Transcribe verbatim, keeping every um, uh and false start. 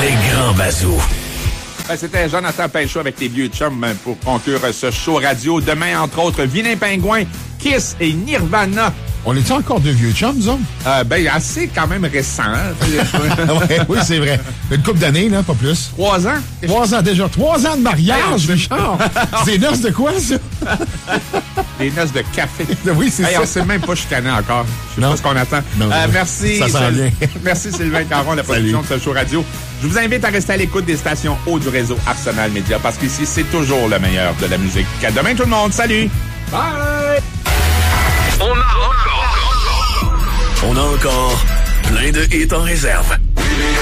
Les grands bazous. Ben, c'était Jonathan Pinchot avec les vieux chums pour conclure ce show radio. Demain, entre autres, Vilain Pingouin, Kiss et Nirvana. On est-tu encore deux vieux chums, nous autres? Euh, ben, assez quand même récent. ouais, oui, c'est vrai. Une couple d'années, là, pas plus. Trois ans? Trois ans déjà. Trois ans de mariage, Richard. C'est des noces de quoi, ça? Des noces de café. Oui, c'est hey, ça. On sait même pas chicaner encore. Je sais pas ce qu'on attend. Non, euh, non, merci. ça sent bien. Merci Sylvain Caron, la production de ce show radio. Je vous invite à rester à l'écoute des stations haut du réseau Arsenal Média parce qu'ici, c'est toujours le meilleur de la musique. À demain tout le monde. Salut! Bye! On a encore... On a encore plein de hits en réserve.